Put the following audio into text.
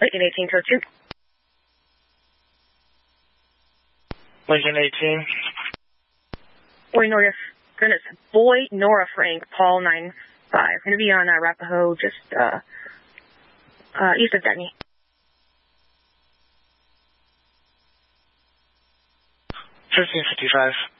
Lincoln 18, code 2. Lincoln 18. Boy Nora Frank, Paul 95. Going to be on Arapahoe, just east of Dagny. 1555.